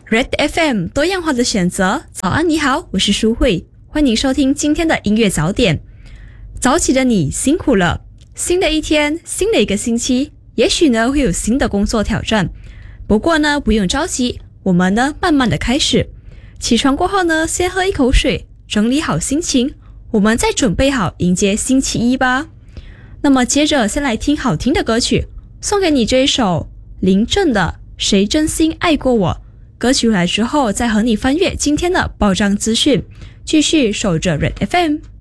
Red FM 多样化的选择。早安，你好，我是舒慧，欢迎收听今天的音乐早点。早起的你辛苦了，新的一天，新的一个星期，也许呢会有新的工作挑战。不过呢，不用着急，我们呢慢慢的开始。起床过后呢，先喝一口水，整理好心情，我们再准备好迎接星期一吧。那么接着先来听好听的歌曲，送给你这一首林正的《谁真心爱过我》。歌曲来之后，再和你翻阅今天的报章资讯，继续守着 Red FM。